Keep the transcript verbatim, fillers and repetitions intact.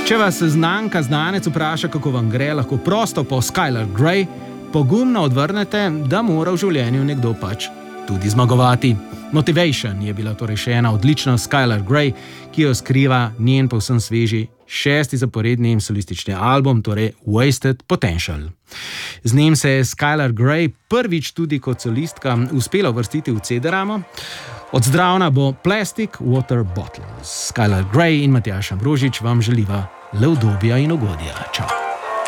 Če vas znanka, znanec vpraša, kako vam gre, lahko prosto po Skylar Grey pogumno odvrnete, da mora v življenju nekdo pač tudi zmagovati. Motivation je bila torej še ena odlična Skylar Grey, ki jo skriva njen povsem sveži šesti zaporedni solistični album, torej Wasted Potential. Z njim se je Skylar Grey prvič tudi kot solistka uspela uvrstiti v C D-ramo. Odzdravna bo Plastic Water Bottles. Skylar Grey in Matjaž Ambrožič vam želiva le udobja in ugodja. Čau.